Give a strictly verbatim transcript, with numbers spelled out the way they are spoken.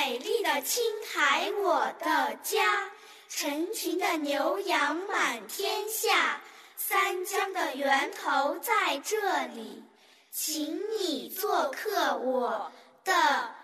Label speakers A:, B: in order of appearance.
A: 美丽的青海，我的家，成群的牛羊满天下，三江的源头在这里，请你做客我的